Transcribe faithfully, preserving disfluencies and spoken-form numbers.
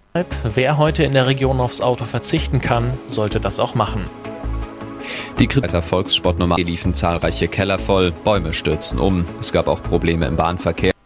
Wer heute in der Region aufs Auto verzichten kann, sollte das auch machen. Die Kreiter Volkssportnummer liefen zahlreiche Keller voll, Bäume stürzten um, es gab auch Probleme im Bahnverkehr.